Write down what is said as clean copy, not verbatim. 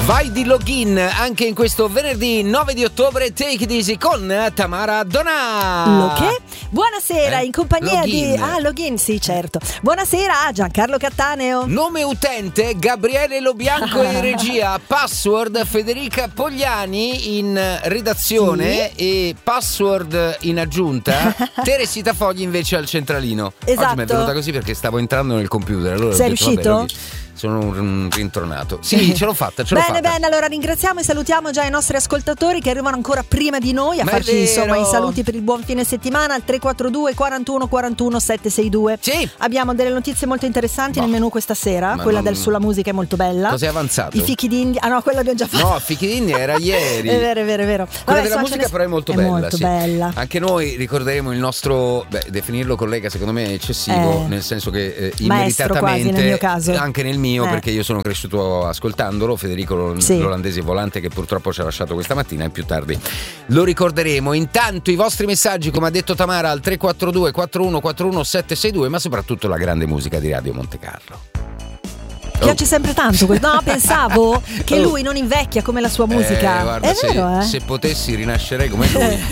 Vai di login anche in questo venerdì 9 di ottobre. Take it easy con Tamara Donà. Lo che? Buonasera, in compagnia login. di login, sì, certo. Buonasera a Giancarlo Cattaneo. Nome utente Gabriele Lobianco in regia. Password Federica Pogliani in redazione, sì. E password in aggiunta Teresita Fogli invece al centralino. Esatto. Oggi mi è venuta così perché stavo entrando nel computer, allora sei detto, riuscito? Vabbè, sono un rintronato. Sì, ce l'ho fatta, Bene, allora ringraziamo e salutiamo già i nostri ascoltatori che arrivano ancora prima di noi a farci insomma i saluti per il buon fine settimana al 342 41 41 762. Sì. Abbiamo delle notizie molto interessanti nel menù questa sera. Quella sulla musica è molto bella. Cos'è avanzato? I fichi d'India. Ah no, quella abbiamo già fatto. No, fichi d'India era ieri. È vero. Quella della musica però è molto bella. Molto bella. Anche noi ricorderemo il nostro, definirlo collega secondo me è eccessivo, nel senso che immeritatamente, quasi nel mio caso. Anche nel mio, perché io sono cresciuto ascoltandolo, Federico l'olandese volante che purtroppo ci ha lasciato questa mattina e più tardi lo ricorderemo. Intanto i vostri messaggi, come ha detto Tamara, al 342 41 41 762, ma soprattutto la grande musica di Radio Monte Carlo. Piace sempre tanto. No, pensavo che lui non invecchia come la sua musica. Guarda, è vero, se potessi rinascerei come lui.